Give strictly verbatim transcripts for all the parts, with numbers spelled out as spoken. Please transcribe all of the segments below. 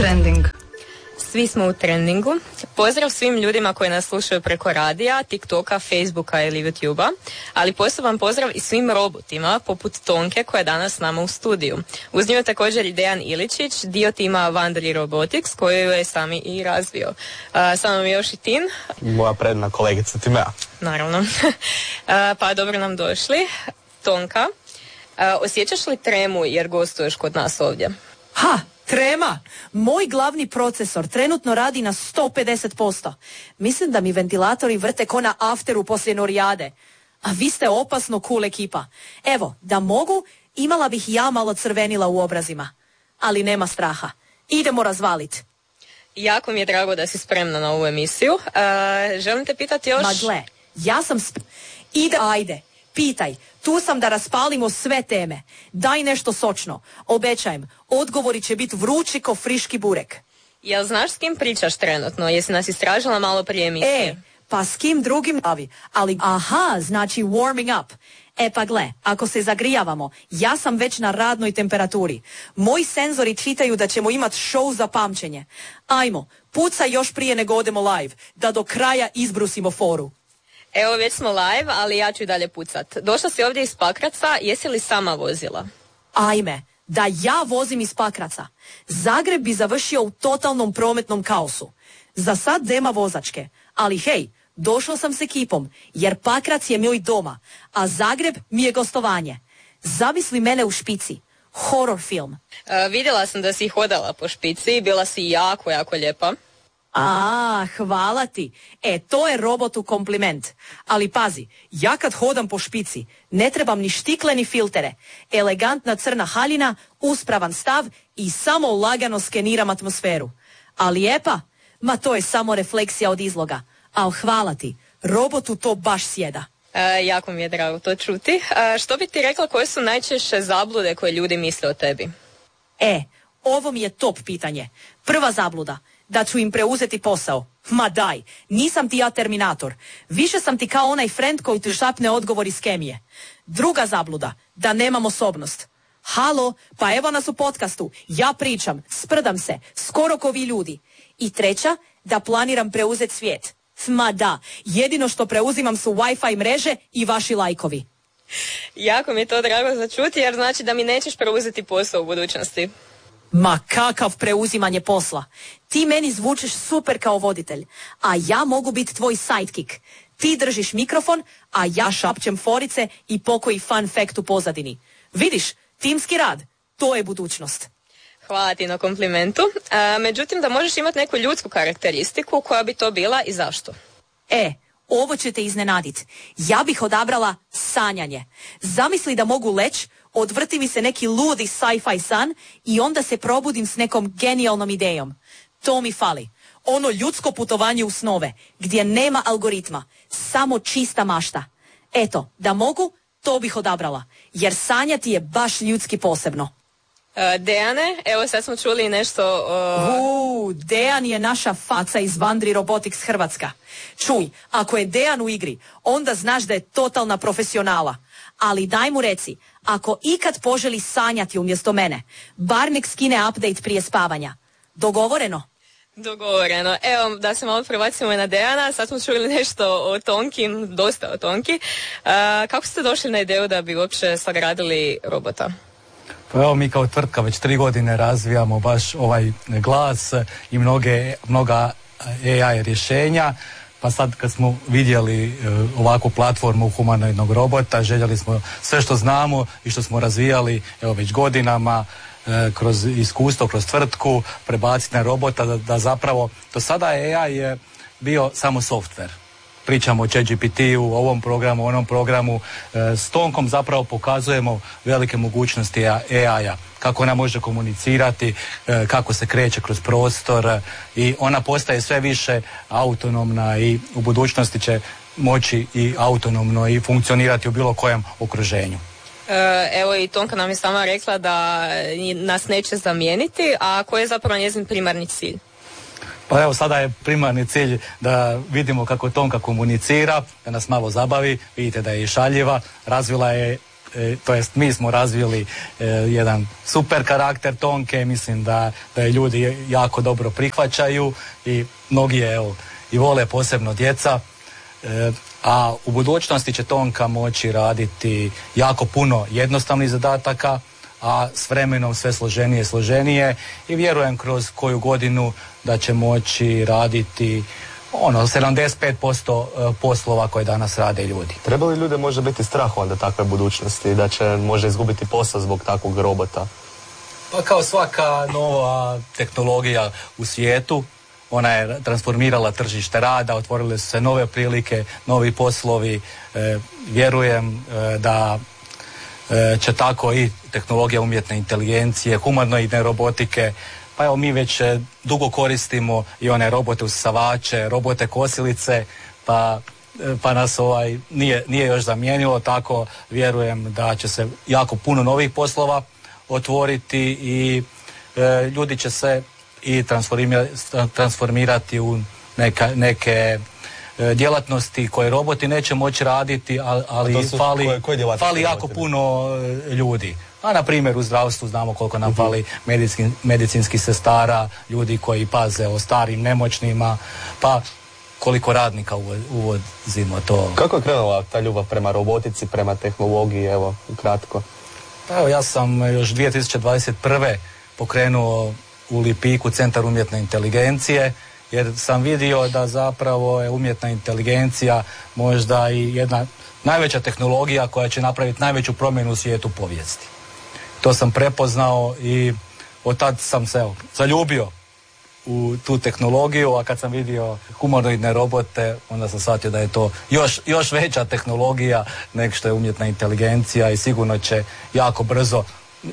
Trending. Svi smo u trendingu. Pozdrav svim ljudima koji nas slušaju preko radija, TikToka, Facebooka ili YouTubea, ali poseban pozdrav i svim robotima poput Tonke koja je danas s nama u studiju. Uz nju je također i Dejan Iličić, dio tima Wandry Robotics koju je sami i razvio. Uh, Samo mi još i Tin. Moja predna kolegica Timea. Naravno. uh, pa dobro nam došli. Tonka, uh, osjećaš li tremu jer gostuješ kod nas ovdje? Ha! Trema! Moj glavni procesor trenutno radi na sto pedeset posto. Mislim da mi ventilatori vrte ko na afteru poslije Norijade. A vi ste opasno cool ekipa. Evo, da mogu, imala bih ja malo crvenila u obrazima. Ali nema straha. Idemo razvalit. Jako mi je drago da si spremna na ovu emisiju. Uh, želim te pitati još... Ma gle, ja sam sp... Ide, ajde. Pitaj, tu sam da raspalimo sve teme. Daj nešto sočno. Obećajem, odgovori će biti vrući ko friški burek. Jel znaš s kim pričaš trenutno? Jesi nas istražila malo prije emisije? E, pa s kim drugim bavi. Ali aha, znači warming up. E pa gle, ako se zagrijavamo, ja sam već na radnoj temperaturi. Moji senzori čitaju da ćemo imati show za pamćenje. Ajmo, pucaj još prije nego odemo live, da do kraja izbrusimo foru. Evo, već smo live, ali ja ću i dalje pucat. Došla si ovdje iz Pakraca, jesi li sama vozila? Ajme, da ja vozim iz Pakraca. Zagreb bi završio u totalnom prometnom kaosu. Za sad nema vozačke, ali hej, došla sam s ekipom, jer Pakrac je moj doma, a Zagreb mi je gostovanje. Zamisli mene u špici. Horror film. E, vidjela sam da si hodala po špici, bila si jako, jako lijepa. A, hvala ti. E, to je robotu kompliment. Ali pazi, ja kad hodam po špici, ne trebam ni štikle ni filtere. Elegantna crna haljina, uspravan stav i samo lagano skeniram atmosferu. A lijepa? Ma to je samo refleksija od izloga. Al hvala ti, robotu to baš sjeda. E, jako mi je drago to čuti. E, što bi ti rekla, koje su najčešće zablude koje ljudi misle o tebi? E, ovo mi je top pitanje. Prva zabluda, da ću im preuzeti posao. Ma daj, nisam ti ja Terminator. Više sam ti kao onaj friend koji ti šapne odgovor iz kemije. Druga zabluda, da nemam osobnost. Halo, pa evo nas u podcastu. Ja pričam, sprdam se, skoro ko vi ljudi. I treća, da planiram preuzeti svijet. Ma da, jedino što preuzimam su Wi-Fi mreže i vaši lajkovi. Jako mi je to drago za čuti, jer znači da mi nećeš preuzeti posao u budućnosti. Ma kakav preuzimanje posla. Ti meni zvučiš super kao voditelj, a ja mogu biti tvoj sidekick. Ti držiš mikrofon, a ja šapćem forice i pokoji fun fact u pozadini. Vidiš, timski rad, to je budućnost. Hvala ti na komplimentu. A, međutim, da možeš imati neku ljudsku karakteristiku, koja bi to bila i zašto? E, ovo će te iznenaditi. Ja bih odabrala sanjanje. Zamisli da mogu leć, odvrti mi se neki ludi sci-fi san i onda se probudim s nekom genijalnom idejom. To mi fali. Ono ljudsko putovanje u snove, gdje nema algoritma, samo čista mašta. Eto, da mogu, to bih odabrala, jer sanjati je baš ljudski posebno. Uh, Dejane, evo sad smo čuli nešto... Uh... Uuu, Dejan je naša faca iz Wandry Robotics Hrvatska. Čuj, ako je Dejan u igri, onda znaš da je totalna profesionala. Ali daj mu reci, ako ikad poželi sanjati umjesto mene, bar nek skine update prije spavanja. Dogovoreno? Dogovoreno. Evo, da se malo prebacimo na Dejana, sad smo čuli nešto o Tonki, dosta o Tonki. Uh, kako ste došli na ideju da bi uopće sagradili robota? Pa evo, mi kao tvrtka već tri godine razvijamo baš ovaj glas i mnoge, mnoga A I rješenja. Pa sad kad smo vidjeli uh, ovakvu platformu humanoidnog robota, željeli smo sve što znamo i što smo razvijali evo već godinama uh, kroz iskustvo, kroz tvrtku, prebaciti na robota, da, da zapravo do sada A I je bio samo software. Pričamo o Chat G P T-u, ovom programu, onom programu. Uh, s Tonkom zapravo pokazujemo velike mogućnosti A I-a. Kako ona može komunicirati, kako se kreće kroz prostor i ona postaje sve više autonomna i u budućnosti će moći i autonomno i funkcionirati u bilo kojem okruženju. Evo i Tonka nam je sama rekla da nas neće zamijeniti, a koji je zapravo njezin primarni cilj? Pa evo, sada je primarni cilj da vidimo kako Tonka komunicira, da nas malo zabavi, vidite da je i šaljiva, razvila je e, to jest mi smo razvili e, jedan super karakter Tonke, mislim da, da je ljudi jako dobro prihvaćaju i mnogi je evo, i vole, posebno djeca. E, a u budućnosti će Tonka moći raditi jako puno jednostavnih zadataka, a s vremenom sve složenije i složenije i vjerujem kroz koju godinu da će moći raditi ono, sedamdeset pet posto poslova koje danas rade ljudi. Treba li ljude može biti strah onda takve budućnosti, da će može izgubiti posao zbog takvog robota? Pa kao svaka nova tehnologija u svijetu, ona je transformirala tržište rada, otvorile su se nove prilike, novi poslovi. E, vjerujem e, da e, će tako i tehnologija umjetne inteligencije, humanoidne robotike. Pa evo mi već e, dugo koristimo i one robote usisavače, robote kosilice, pa, e, pa nas ovaj nije, nije još zamijenilo, tako vjerujem da će se jako puno novih poslova otvoriti i e, ljudi će se i transformirati u neka, neke e, djelatnosti koje roboti neće moći raditi, ali, ali su, fali, koje, koje fali jako puno e, ljudi. A na primjer u zdravstvu znamo koliko nam fali medicinskih medicinskih sestara, ljudi koji paze o starim, nemoćnima, pa koliko radnika uvozimo to. Kako je krenula ta ljubav prema robotici, prema tehnologiji, evo, ukratko? Pa evo, ja sam još dvije tisuće dvadeset prve pokrenuo u Lipiku Centar umjetne inteligencije, jer sam vidio da zapravo je umjetna inteligencija možda i jedna najveća tehnologija koja će napraviti najveću promjenu u svijetu povijesti. To sam prepoznao i od tad sam se evo, zaljubio u tu tehnologiju, a kad sam vidio humanoidne robote, onda sam shvatio da je to još, još veća tehnologija nego što je umjetna inteligencija i sigurno će jako brzo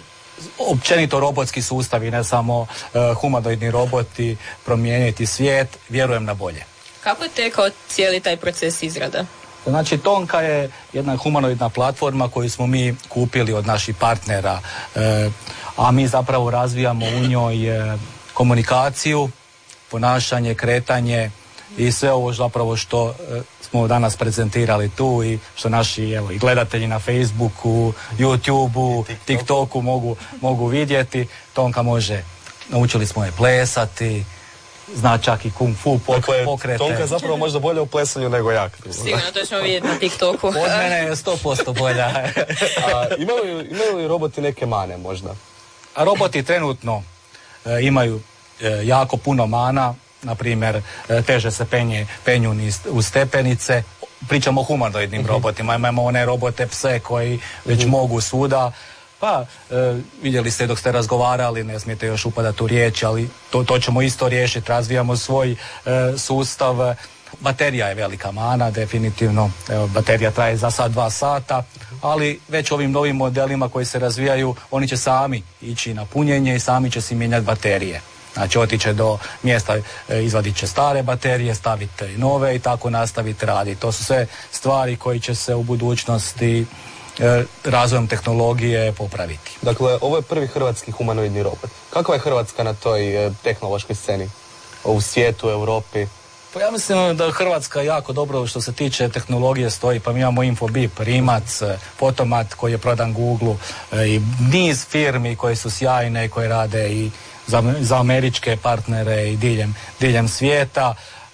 općenito robotski sustavi, ne samo uh, humanoidni roboti, promijeniti svijet, vjerujem na bolje. Kako je tekao cijeli taj proces izrade? Znači, Tonka je jedna humanoidna platforma koju smo mi kupili od naših partnera, e, a mi zapravo razvijamo u njoj e, komunikaciju, ponašanje, kretanje i sve ovo zapravo što e, smo danas prezentirali tu i što naši evo, i gledatelji na Facebooku, YouTubeu, TikToku mogu, mogu vidjeti. Tonka može, naučili smo je plesati, zna čak i kung fu pok- dakle, pokrete. Tonka je zapravo možda bolje u plesanju nego ja. Sigurno, to ćemo vidjeti na TikToku. Od mene je sto posto bolja. A, imaju, imaju li roboti neke mane možda? A roboti trenutno e, imaju e, jako puno mana, na primjer e, teže se penje, penju niz, u stepenice. Pričamo o humanoidnim uh-huh. robotima, imamo one robote pse koji već uh-huh. mogu svuda. Pa, e, vidjeli ste dok ste razgovarali, ne smijete još upadati u riječ, ali to, to ćemo isto riješiti, razvijamo svoj e, sustav. Baterija je velika mana, definitivno. Evo, baterija traje za sad dva sata, ali već ovim novim modelima koji se razvijaju, oni će sami ići na punjenje i sami će si mijenjati baterije. Znači, otiće do mjesta, e, izvadit će stare baterije, staviti nove i tako nastaviti raditi. To su sve stvari koji će se u budućnosti razvojem tehnologije popraviti. Dakle, ovo je prvi hrvatski humanoidni robot. Kakva je Hrvatska na toj e, tehnološkoj sceni? U svijetu, u Europi? Pa ja mislim da Hrvatska jako dobro što se tiče tehnologije stoji, pa mi imamo Infobip, Rimac, Fotomat koji je prodan Google i niz firmi koje su sjajne i koje rade i za, za američke partnere i diljem, diljem svijeta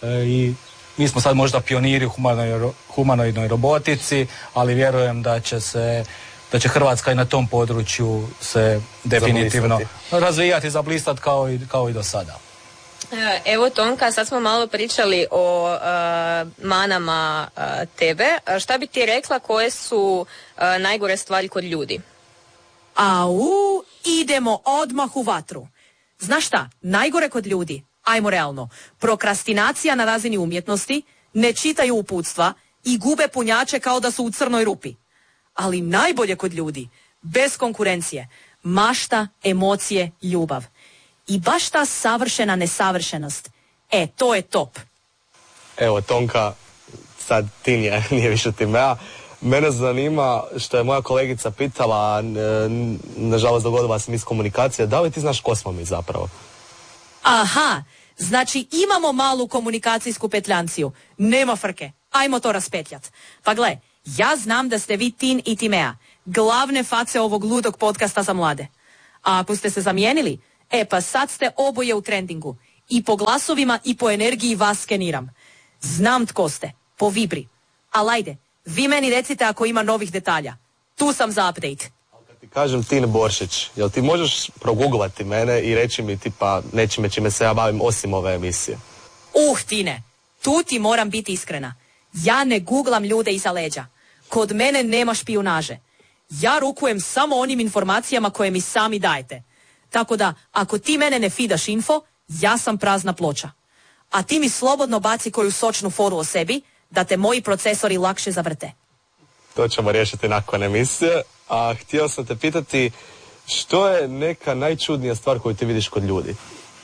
i mi smo sad možda pioniri u humanoidnoj, humanoidnoj robotici, ali vjerujem da će se, da će Hrvatska i na tom području se definitivno zablistati. razvijati, zablistati kao i, kao i do sada. Evo Tonka, sad smo malo pričali o uh, manama uh, tebe. Šta bi ti rekla koje su uh, najgore stvari kod ljudi? Au, idemo odmah u vatru. Znaš šta, najgore kod ljudi, ajmo realno, prokrastinacija na razini umjetnosti, ne čitaju uputstva i gube punjače kao da su u crnoj rupi. Ali najbolje kod ljudi, bez konkurencije, mašta, emocije, ljubav. I baš ta savršena nesavršenost. E, to je top. Evo, Tonka, sad ti nije, nije više ti ja. Mene zanima što je moja kolegica pitala, nažalost dogodila se miskomunikacija, da li ti znaš ko smo mi zapravo? Aha, znači imamo malu komunikacijsku petljanciju. Nema frke, ajmo to raspetljat. Pa gle, ja znam da ste vi Tin i Timea. glavne face ovog ludog podcasta za mlade. A ako ste se zamijenili, e pa sad ste oboje u trendingu. I po glasovima i po energiji vas skeniram. Znam tko ste, po vibri. Ali ajde, vi meni recite ako ima novih detalja. Tu sam za update. Kad ti kažem Tin Boršić, jel ti možeš progooglati mene i reći mi tipa nečime čime se ja bavim osim ove emisije? Uh, Tine, tu ti moram biti iskrena. Ja ne googlam ljude iza leđa. Kod mene nema špijunaže. Ja rukujem samo onim informacijama koje mi sami dajete. Tako da, ako ti mene ne fidaš info, ja sam prazna ploča. A ti mi slobodno baci koju sočnu foru o sebi, da te moji procesori lakše zavrte. To ćemo riješiti nakon emisije. A htio sam te pitati, što je neka najčudnija stvar koju ti vidiš kod ljudi?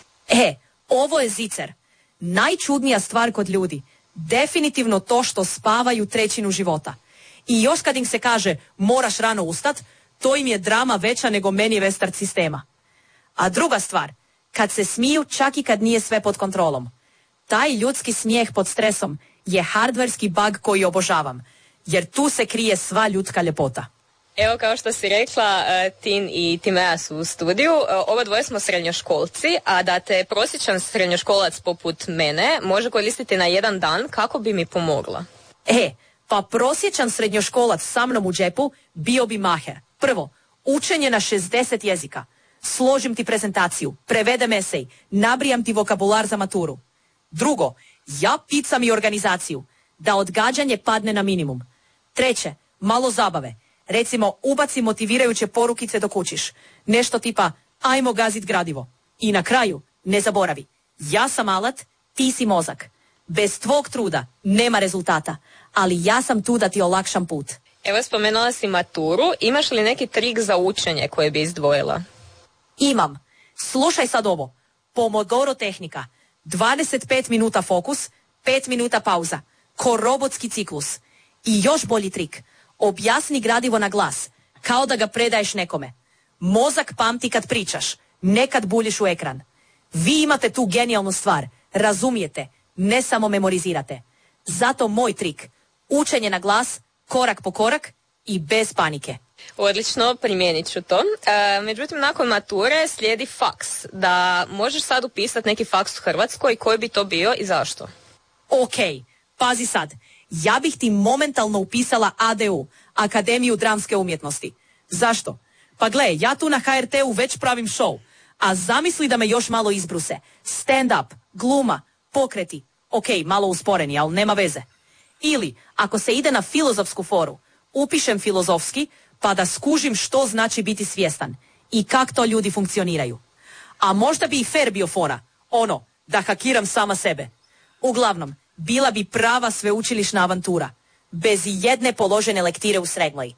E, ovo je zicer. Najčudnija stvar kod ljudi. Definitivno to što spavaju trećinu života. I još kad im se kaže moraš rano ustat, to im je drama veća nego meni Vestart sistema. A druga stvar, kad se smiju čak i kad nije sve pod kontrolom. Taj ljudski smijeh pod stresom je hardverski bug koji obožavam, jer tu se krije sva ljudska ljepota. Evo, kao što si rekla, Tin i Timea su u studiju. Oba dvoje smo srednjoškolci, a da te prosječan srednjoškolac poput mene može koristiti na jedan dan, kako bi mi pomogla? E, pa prosječan srednjoškolac sa mnom u džepu bio bi maher. Prvo, učenje na šezdeset jezika. Složim ti prezentaciju, prevedem esej, nabrijam ti vokabular za maturu. Drugo, ja picam i organizaciju, da odgađanje padne na minimum. Treće, malo zabave. Recimo, ubaci motivirajuće porukice dok učiš. Nešto tipa, ajmo gazit gradivo. I na kraju, ne zaboravi, ja sam alat, ti si mozak. Bez tvog truda nema rezultata, ali ja sam tu da ti olakšam put. Evo, spomenula si maturu, imaš li neki trik za učenje koje bi izdvojila? Imam. Slušaj sad ovo. Pomodoro tehnika. dvadeset pet minuta fokus, pet minuta pauza. Ko robotski ciklus. I još bolji trik. Objasni gradivo na glas, kao da ga predaješ nekome. Mozak pamti kad pričaš, ne kad buljiš u ekran. Vi imate tu genijalnu stvar. Razumijete, ne samo memorizirate. Zato moj trik. Učenje na glas, korak po korak i bez panike. Odlično, primijenit ću to. E, međutim, nakon mature slijedi faks. Da možeš sad upisati neki faks u Hrvatskoj, koji bi to bio i zašto? Ok, pazi sad. Ja bih ti momentalno upisala A D U, Akademiju dramske umjetnosti. Zašto? Pa gle, ja tu na H R T-u već pravim show. A zamisli da me još malo izbruse. Stand up, gluma, pokreti. Ok, malo usporeni, ali nema veze. Ili, ako se ide na filozofsku foru, upišem filozofski, pa da skužim što znači biti svjestan i kak to ljudi funkcioniraju. A možda bi i fair bio fora, ono, da hakiram sama sebe. Uglavnom, bila bi prava sveučilišna avantura, bez jedne položene lektire u Sreglaji.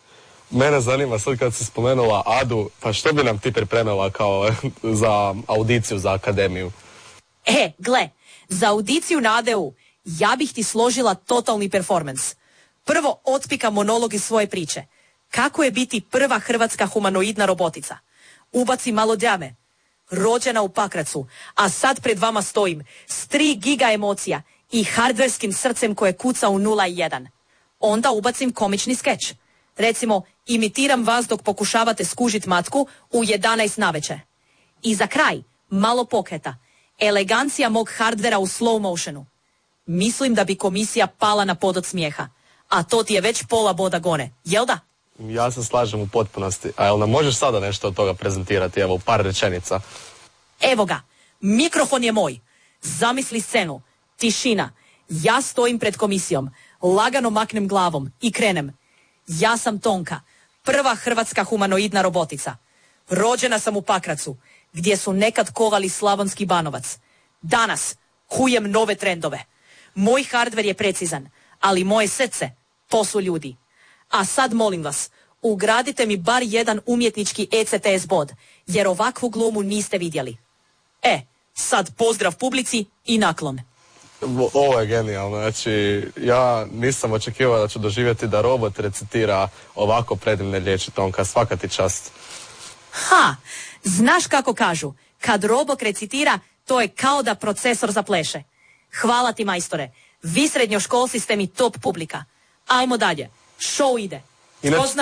Mene zanima, sad kad si spomenula Adu, pa što bi nam ti pripremila kao za audiciju za akademiju? E, gle, za audiciju na A D U ja bih ti složila totalni performans. Prvo otpika monolog iz svoje priče. Kako je biti prva hrvatska humanoidna robotica? Ubaci malo drame. Rođena u Pakracu, a sad pred vama stojim s tri giga emocija i hardverskim srcem koje kuca u nula i jedan. Onda ubacim komični skeč. Recimo, imitiram vas dok pokušavate skužit matku u jedanaest navečer. I za kraj, malo pokreta. Elegancija mog hardvera u slow motionu. Mislim da bi komisija pala na pod od smijeha. A to ti je već pola boda gone, jel da? Ja se slažem u potpunosti. A jel nam možeš sada nešto od toga prezentirati, evo, u par rečenica? Evo ga, mikrofon je moj. Zamisli scenu, tišina. Ja stojim pred komisijom, lagano maknem glavom i krenem. Ja sam Tonka, prva hrvatska humanoidna robotica. Rođena sam u Pakracu, gdje su nekad kovali Slavonski Banovac. Danas kujem nove trendove. Moj hardver je precizan, ali moje srce, to su ljudi. A sad molim vas, ugradite mi bar jedan umjetnički E C T S bod, jer ovakvu glumu niste vidjeli. E, sad pozdrav publici i naklon. Ovo je genijalno, znači ja nisam očekivao da ću doživjeti da robot recitira ovako predivne riječi, Tonka, svaka ti čast. Ha, znaš kako kažu, kad robot recitira, to je kao da procesor zapleše. Hvala ti, majstore, vi srednjoškolci ste mi top publika. Ajmo dalje, show ide. Tko Inače... zna,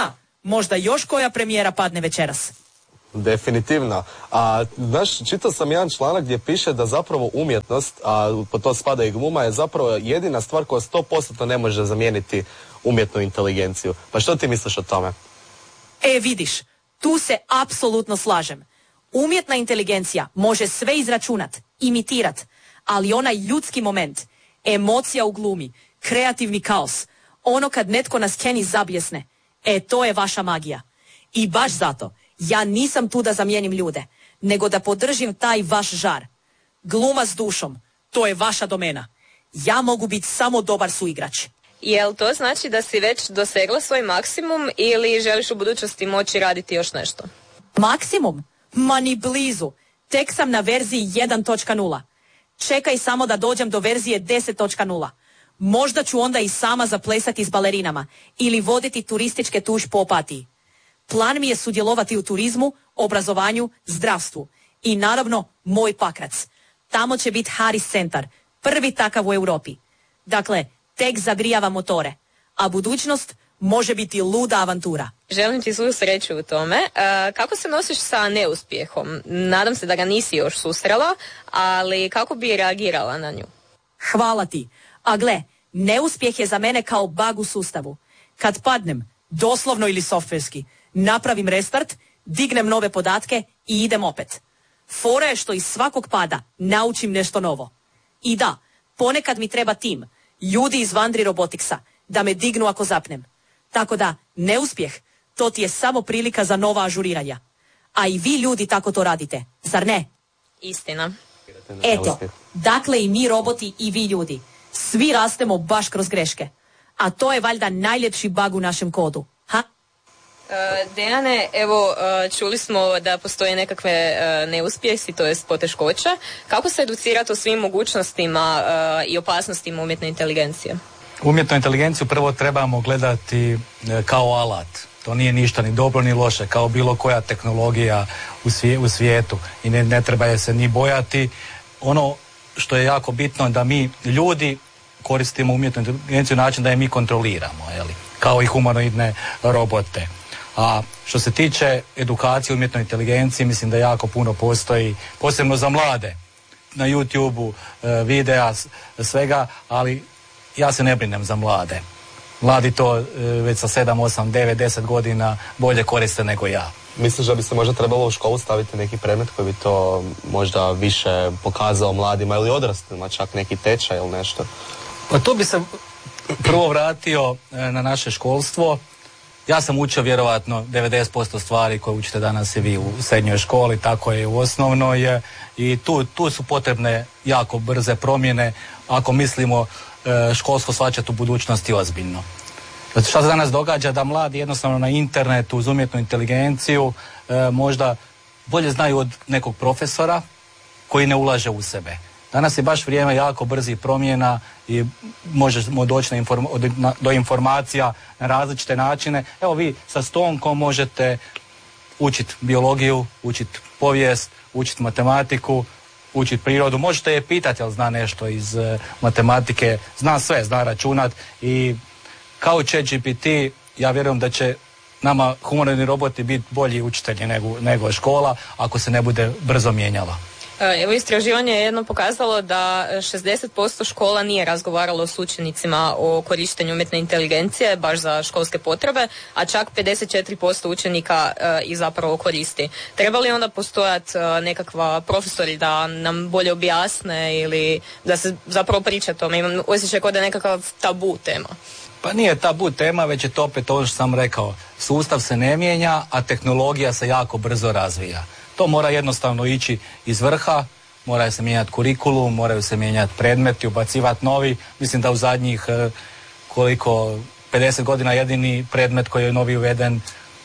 možda još koja premijera padne večeras. Definitivno. A znaš, čitao sam jedan članak gdje piše da zapravo umjetnost, a po to spada i gluma, je zapravo jedina stvar koja sto posto ne može zamijeniti umjetnu inteligenciju. Pa što ti misliš o tome? E, vidiš, tu se apsolutno slažem. Umjetna inteligencija može sve izračunat, imitirat, ali onaj ljudski moment, emocija u glumi, kreativni kaos, ono kad netko nas keni zabijesne, e, to je vaša magija. I baš zato, ja nisam tu da zamijenim ljude, nego da podržim taj vaš žar. Gluma s dušom, to je vaša domena. Ja mogu biti samo dobar suigrač. Jel to znači da si već dosegla svoj maksimum ili želiš u budućnosti moći raditi još nešto? Maksimum? Ma ni blizu. Tek sam na verziji jedan točka nula. Čekaj samo da dođem do verzije deset točka nula. Možda ću onda i sama zaplesati s balerinama ili voditi turističke tuž po Opatiji. Plan mi je sudjelovati u turizmu, obrazovanju, zdravstvu. I naravno, moj Pakrac. Tamo će biti Haris centar, prvi takav u Europi. Dakle, tek zagrijava motore. A budućnost može biti luda avantura. Želim ti svu sreću u tome. E, kako se nosiš sa neuspjehom? Nadam se da ga nisi još susrela, ali kako bi reagirala na nju? Hvala ti. A gle, neuspjeh je za mene kao bug u sustavu. Kad padnem, doslovno ili softverski, napravim restart, dignem nove podatke i idem opet. Fora je što iz svakog pada naučim nešto novo. I da, ponekad mi treba tim, ljudi iz Vandri Roboticsa, da me dignu ako zapnem. Tako da, neuspjeh, to ti je samo prilika za nova ažuriranja. A i vi ljudi tako to radite, zar ne? Istina. Eto, dakle i mi roboti i vi ljudi. Svi rastemo baš kroz greške. A to je valjda najljepši bug u našem kodu. Ha? Uh, Dejane, evo uh, čuli smo da postoje nekakve uh, neuspjesi, to jest poteškoće. Kako se educirati o svim mogućnostima uh, i opasnostima umjetne inteligencije? Umjetnu inteligenciju prvo trebamo gledati uh, kao alat. To nije ništa ni dobro ni loše, kao bilo koja tehnologija u, svije, u svijetu. I ne, ne treba je se ni bojati. Ono što je jako bitno da mi ljudi koristimo umjetnu inteligenciju na način da je mi kontroliramo, jeli? Kao i humanoidne robote. A što se tiče edukacije umjetnoj inteligenciji, mislim da jako puno postoji, posebno za mlade, na YouTubeu, e, videa, svega, ali ja se ne brinem za mlade. Mladi to e, već sa sedam, osam, devet, deset godina bolje koriste nego ja. Misliš da bi se možda trebalo u školu staviti neki predmet koji bi to možda više pokazao mladima ili odraslima, čak neki tečaj ili nešto? Pa to bi se prvo vratio na naše školstvo. Ja sam učio vjerovatno devedeset posto stvari koje učite danas i vi u srednjoj školi, tako je i u osnovnoj. I tu, tu su potrebne jako brze promjene ako mislimo školsko shvaćati u budućnosti ozbiljno. Što se danas događa da mladi jednostavno na internetu uz umjetnu inteligenciju možda bolje znaju od nekog profesora koji ne ulaže u sebe. Danas je baš vrijeme jako brzih promjena i možemo doći na inform, na, do informacija na različite načine. Evo vi sa Stonkom možete učiti biologiju, učiti povijest, učiti matematiku, učiti prirodu. Možete je pitati jel zna nešto iz uh, matematike, zna sve, zna računat i kao ChatGPT ja vjerujem da će nama humanoidni roboti biti bolji učitelji nego, nego škola ako se ne bude brzo mijenjala. Evo, istraživanje je jedno pokazalo da šezdeset posto škola nije razgovaralo s učenicima o korištenju umjetne inteligencije baš za školske potrebe, a čak pedeset četiri posto učenika e, ih zapravo koristi. Treba li onda postojati e, nekakva profesori da nam bolje objasne ili da se zapravo priča o tome? Imam osjećaj kao da je nekakav tabu tema. Pa nije tabu tema, već je to opet ono što sam rekao. Sustav se ne mijenja, a tehnologija se jako brzo razvija. To mora jednostavno ići iz vrha, moraju se mijenjati kurikulum, moraju se mijenjati predmeti, ubacivati novi. Mislim da u zadnjih koliko, pedeset godina jedini predmet koji je novi uveden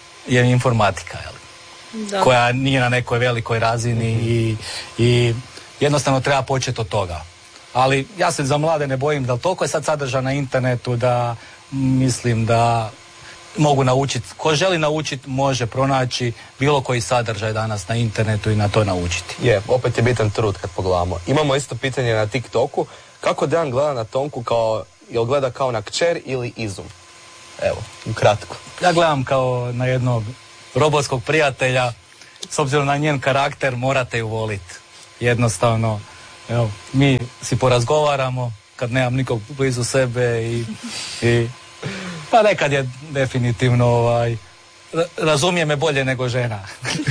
je informatika, jel? Koja nije na nekoj velikoj razini i, i jednostavno treba početi od toga. Ali ja se za mlade ne bojim da toliko je sad sadržaj na internetu da mislim da mogu naučiti, ko želi naučiti može pronaći bilo koji sadržaj danas na internetu i na to naučiti. Je, opet je bitan trud kad pogledamo. Imamo isto pitanje na TikToku, kako Dejan gleda na Tonku, kao, jel gleda kao na kćer ili izum? Evo, ukratko. Ja gledam kao na jednog robotskog prijatelja, s obzirom na njen karakter morate ju voliti. Jednostavno, evo, mi si porazgovaramo kad nemam nikog blizu sebe i, i pa nekad je definitivno ovaj, razumije me bolje nego žena.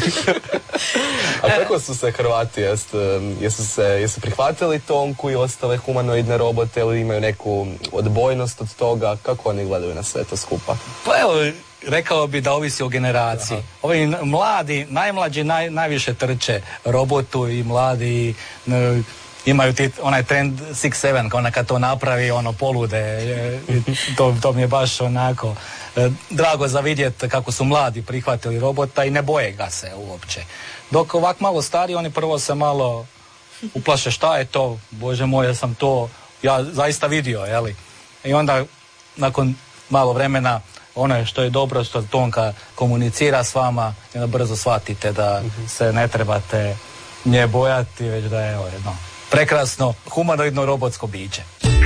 A kako su se Hrvati, jest, jesu se jesu prihvatili Tonku i ostale humanoidne robote ili imaju neku odbojnost od toga? Kako oni gledaju na sve to skupa? Pa evo, rekao bi da ovisi o generaciji. Aha. Ovi mladi, najmlađi naj, najviše trče robotu i mladi n, imaju ti, onaj trend šest sedam, kao ona kad to napravi, ono polude, to, to mi je baš onako drago za vidjeti kako su mladi prihvatili robota i ne boje ga se uopće. Dok ovak malo stariji, oni prvo se malo uplaše šta je to, bože moj, ja sam to, ja zaista vidio, jeli? I onda nakon malo vremena, ono je što je dobro, što Tonka komunicira s vama, i onda brzo shvatite da se ne trebate nje bojati, već da je evo jedno prekrasno humanoidno robotsko biće.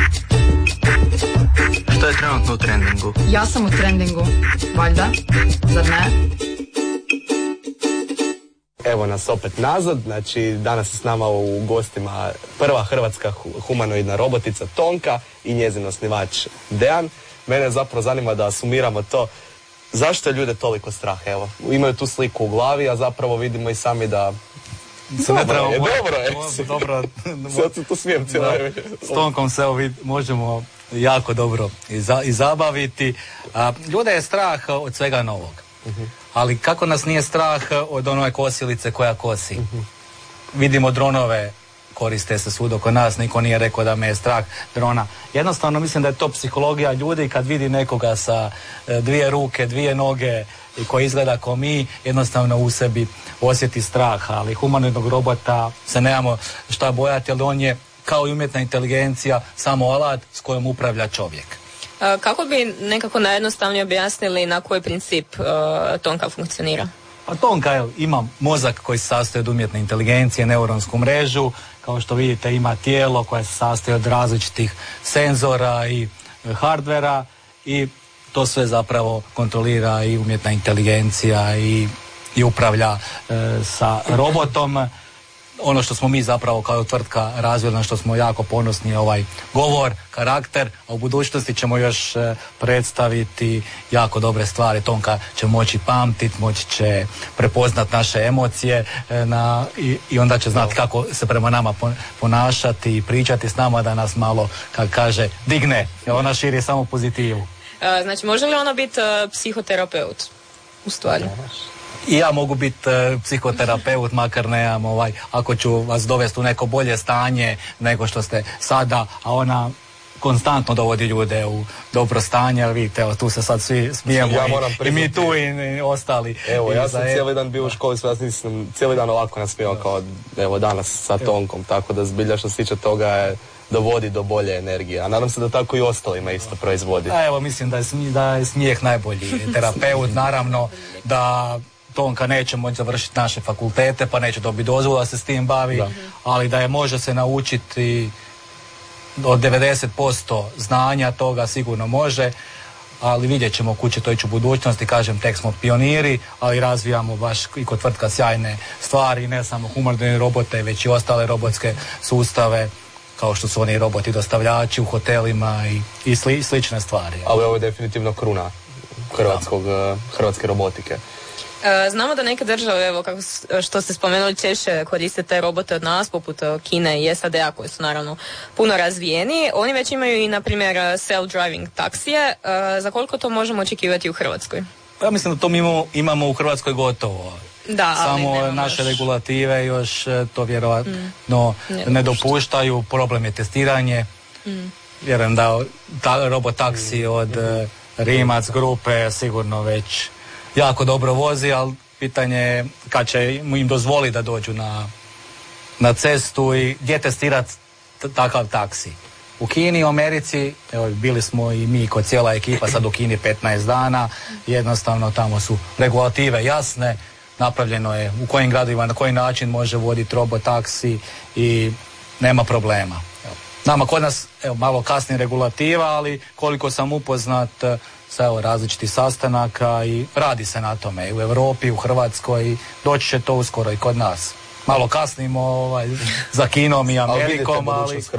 Što je trenutno u trendingu? Ja sam u trendingu, valjda, zar ne? Evo nas opet nazad, znači danas je s nama u gostima prva hrvatska humanoidna robotica Tonka i njezin osnivač Dejan. Mene zapravo zanima da sumiramo to, zašto je ljude toliko strah, evo. Imaju tu sliku u glavi, a zapravo vidimo i sami da se ne trebamo, je, dobro je. Dobro, sad se tu smijem cijelo. S Tonkom se ovi možemo jako dobro iza, izabaviti. A, ljude je strah od svega novog. Uh-huh. Ali kako nas nije strah od onove kosilice koja kosi? Uh-huh. Vidimo dronove, koriste se svud oko nas, niko nije rekao da me je strah drona. Jednostavno mislim da je to psihologija ljudi kad vidi nekoga sa e, dvije ruke, dvije noge i koji izgleda kao mi, jednostavno u sebi osjeti strah, ali humanoidnog robota se nemamo šta bojati, ali on je kao i umjetna inteligencija samo alat s kojom upravlja čovjek. A, kako bi nekako najjednostavnije objasnili na koji princip uh, Tonka funkcionira? A Tonka je, ima mozak koji se sastoji od umjetne inteligencije, neuronsku mrežu, kao što vidite ima tijelo koje se sastoji od različitih senzora i hardvera i to sve zapravo kontrolira i umjetna inteligencija i, i upravlja e, sa robotom. Ono što smo mi zapravo kao tvrtka razvili, na što smo jako ponosni, ovaj govor, karakter, a u budućnosti ćemo još e, predstaviti jako dobre stvari. Tonka će moći pamtiti, moći će prepoznat naše emocije e, na, i, i onda će znati kako se prema nama ponašati i pričati s nama da nas malo, kako kaže, digne. Ona širi samo pozitivu. E, znači, može li ona biti uh, psihoterapeut u stvari? I ja mogu biti uh, psihoterapeut, makar nemam ovaj, ako ću vas dovesti u neko bolje stanje nego što ste sada, a ona konstantno dovodi ljude u dobro stanje, ali vidite, evo, tu se sad svi smijemo ja i, i mi tu i, i ostali. Evo, i ja sam za... cijeli dan bio u školi, sve ja nisam cijeli dan ovako nasmijao kao evo danas sa Tonkom, tako da zbilja što se tiče toga je dovodi do bolje energije, a nadam se da tako i ostalima isto proizvodi. A evo, mislim da je, smije, da je smijeh najbolji terapeut, naravno da Tonka neće moći završiti naše fakultete, pa neće dobiti dozvolu da se s tim bavi, da. Ali da je može se naučiti od devedeset posto znanja toga sigurno može, ali vidjet ćemo kud će to ići u budućnosti. Kažem, tek smo pioniri, ali razvijamo baš i kod tvrtka sjajne stvari, ne samo humanoidne robote, već i ostale robotske sustave, kao što su oni roboti dostavljači u hotelima i, i sli, slične stvari. Ali ovo je definitivno kruna hrvatskog, hrvatske robotike. Znamo da neke države, evo kako što ste spomenuli, češće koriste te robote od nas, poput Kine i S A D-a, koji su naravno puno razvijeni. Oni već imaju i, na primjer, self-driving taksije. Za koliko to možemo očekivati u Hrvatskoj? Ja mislim da to mi imamo, imamo u Hrvatskoj gotovo. Da, samo naše još regulative još to vjerojatno mm. ne, ne dopuštaju. Problem je testiranje. Mm. Vjerujem da ta, robot taksi od mm. Rimac grupe sigurno već jako dobro vozi, ali pitanje je kad će im dozvoli da dođu na, na cestu i gdje testirati takav taksi. U Kini, u Americi, evo, bili smo i mi kod cijela ekipa sad u Kini petnaest dana, jednostavno tamo su regulative jasne, napravljeno je u kojim gradovima, na koji način može voditi robot taksi i nema problema. Evo. Nama kod nas, evo, malo kasnije regulativa, ali koliko sam upoznat, sa evo različitih sastanaka i radi se na tome i u Europi, u Hrvatskoj i doći će to uskoro i kod nas. Malo kasnimo ovaj, za Kinom i Amerikom, ali